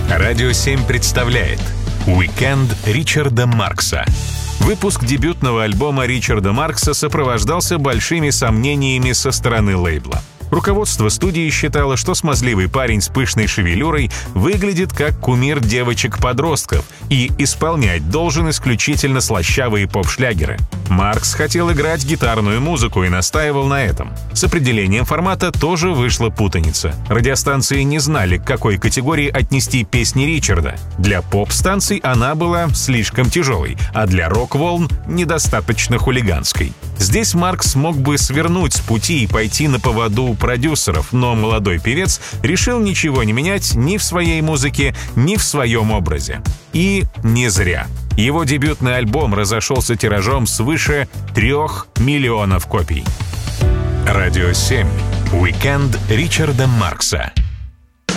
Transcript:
Радио 7 представляет «Уикенд Ричарда Маркса». Выпуск дебютного альбома Ричарда Маркса сопровождался большими сомнениями со стороны лейбла. Руководство студии считало, что смазливый парень с пышной шевелюрой выглядит как кумир девочек-подростков и исполнять должен исключительно слащавые поп-шлягеры. Маркс хотел играть гитарную музыку и настаивал на этом. С определением формата тоже вышла путаница. Радиостанции не знали, к какой категории отнести песни Ричарда. Для поп-станций она была слишком тяжелой, а для рок-волн — недостаточно хулиганской. Здесь Маркс мог бы свернуть с пути и пойти на поводу продюсеров, но молодой певец решил ничего не менять ни в своей музыке, ни в своем образе. И не зря. Его дебютный альбом разошелся тиражом свыше 3 миллионов копий. Радио 7. Уикенд Ричарда Маркса.